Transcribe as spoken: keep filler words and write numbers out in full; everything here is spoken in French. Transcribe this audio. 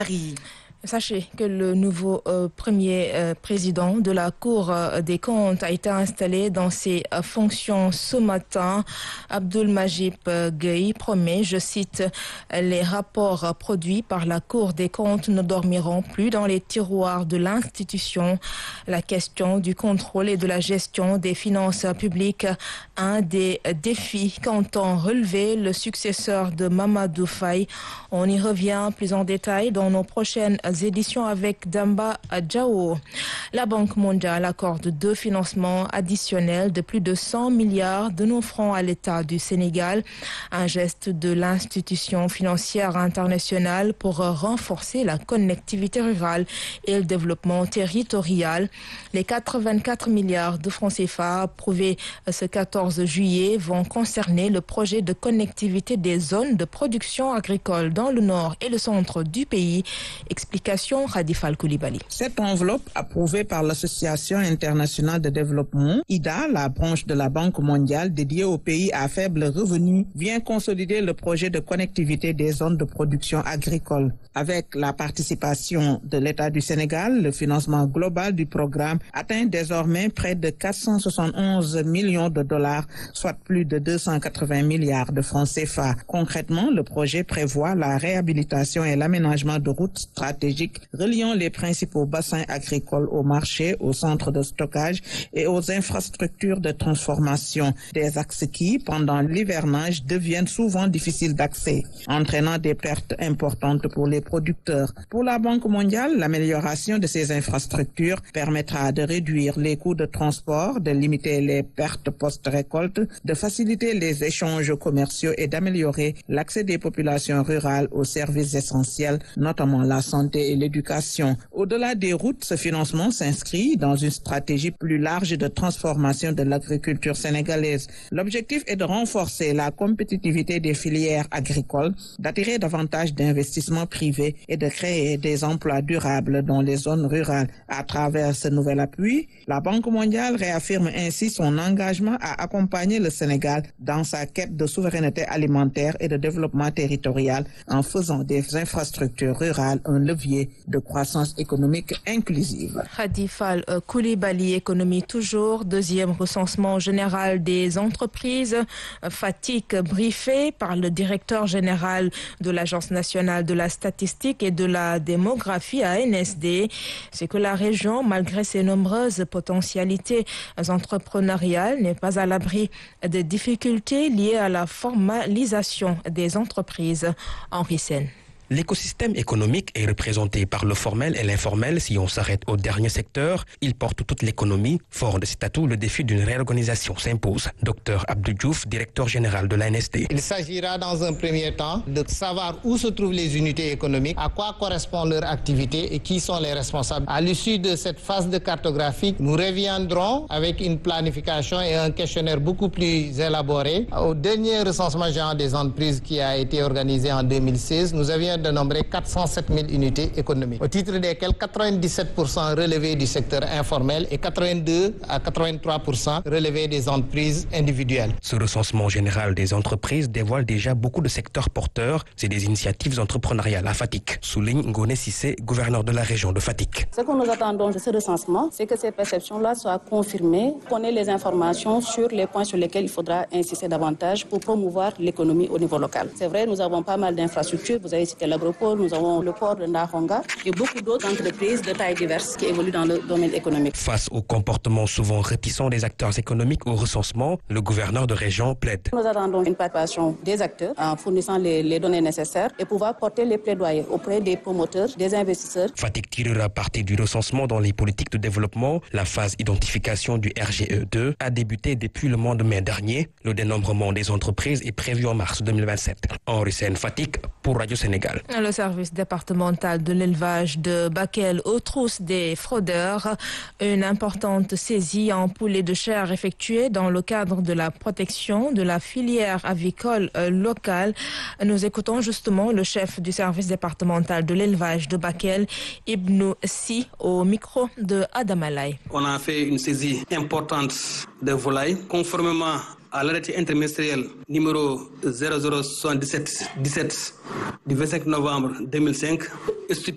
Sachez que le nouveau euh, premier euh, président de la Cour euh, des comptes a été installé dans ses euh, fonctions ce matin. Abdul-Majid euh, Gueye promet, je cite, « Les rapports euh, produits par la Cour des comptes ne dormiront plus dans les tiroirs de l'institution. La question du contrôle et de la gestion des finances publiques, un des défis qu'entend relever le successeur de Mamadou Faye. On y revient plus en détail dans nos prochaines éditions avec Damba Djao. La Banque mondiale accorde deux financements additionnels de plus de cent milliards de nos francs à l'État du Sénégal, un geste de l'institution financière internationale pour renforcer la connectivité rurale et le développement territorial. Les quatre-vingt-quatre milliards de francs C F A approuvés ce quatorze juillet vont concerner le projet de connectivité des zones de production agricole dans le nord et le centre du pays. Explication Khadifal Koulibaly. Cette enveloppe approuvée par l'Association internationale de développement, I D A, la branche de la Banque mondiale dédiée aux pays à faible revenu, vient consolider le projet de connectivité des zones de production agricole. Avec la participation de l'État du Sénégal, le financement global du programme atteint désormais près de quatre cent soixante et onze millions de dollars, soit plus de deux cent quatre-vingts milliards de francs C F A. Concrètement, le projet prévoit la réhabilitation et l'aménagement de routes stratégiques reliant les principaux bassins agricoles aux marchés, aux centres de stockage et aux infrastructures de transformation, des axes qui, pendant l'hivernage, deviennent souvent difficiles d'accès, entraînant des pertes importantes pour les producteurs. Pour la Banque mondiale, l'amélioration de ces infrastructures permettra de réduire les coûts de transport, de limiter les pertes post-récolte, de faciliter les échanges commerciaux et d'améliorer l'accès des populations rurales aux services essentiels, notamment la santé et l'éducation. Au-delà des routes, ce financement s'inscrit dans une stratégie plus large de transformation de l'agriculture sénégalaise. L'objectif est de renforcer la compétitivité des filières agricoles, d'attirer davantage d'investissements privés et de créer des emplois durables dans les zones rurales. À travers ce nouvel appui, la Banque mondiale réaffirme ainsi son engagement à accompagner le Sénégal dans sa quête de souveraineté alimentaire et de développement territorial en faisant des infrastructures rurales un levier de croissance économique inclusive. Khadifal Koulibaly, économie toujours, deuxième recensement général des entreprises. Fatick briefé par le directeur général de l'Agence nationale de la statistique et de la démographie à N S D. C'est que la région, malgré ses nombreuses potentialités entrepreneuriales, n'est pas à l'abri de difficultés liées à la formalisation des entreprises. Henri Sen. L'écosystème économique est représenté par le formel et l'informel. Si on s'arrête au dernier secteur, il porte toute l'économie. Fort de cet atout, le défi d'une réorganisation s'impose. Docteur Abdou Diouf, directeur général de l'A N S D. Il s'agira dans un premier temps de savoir où se trouvent les unités économiques, à quoi correspond leur activité et qui sont les responsables. À l'issue de cette phase de cartographie, nous reviendrons avec une planification et un questionnaire beaucoup plus élaboré. Au dernier recensement général des entreprises qui a été organisé en deux mille seize, nous avions de nombrer quatre cent sept mille unités économiques, au titre desquelles quatre-vingt-dix-sept pour cent relevaient du secteur informel et quatre-vingt-deux à quatre-vingt-trois pour cent relevaient des entreprises individuelles. Ce recensement général des entreprises dévoile déjà beaucoup de secteurs porteurs. C'est des initiatives entrepreneuriales à Fatick, souligne Ngone Sissé, gouverneur de la région de Fatick. Ce que nous attendons de ce recensement, c'est que ces perceptions-là soient confirmées, qu'on ait les informations sur les points sur lesquels il faudra insister davantage pour promouvoir l'économie au niveau local. C'est vrai, nous avons pas mal d'infrastructures, vous avez cité l'agropole, nous avons le port de Ndahonga et beaucoup d'autres entreprises de taille diverse qui évoluent dans le domaine économique. Face au comportement souvent réticent des acteurs économiques au recensement, le gouverneur de région plaide. Nous attendons une participation des acteurs en fournissant les, les données nécessaires et pouvoir porter les plaidoyers auprès des promoteurs, des investisseurs. Fatick tirera parti du recensement dans les politiques de développement. La phase identification du R G E deux a débuté depuis le mois de mai dernier. Le dénombrement des entreprises est prévu en mars deux mille vingt-sept. Henri Sen, Fatick pour Radio Sénégal. Le service départemental de l'élevage de Bakel aux trousses des fraudeurs. Une importante saisie en poulet de chair effectuée dans le cadre de la protection de la filière avicole locale. Nous écoutons justement le chef du service départemental de l'élevage de Bakel, Ibnou Si, au micro de Adamalay. On a fait une saisie importante de volailles conformément à l'arrêté interministériel numéro zéro zéro soixante-dix-sept dix-sept du vingt-cinq novembre deux mille cinq.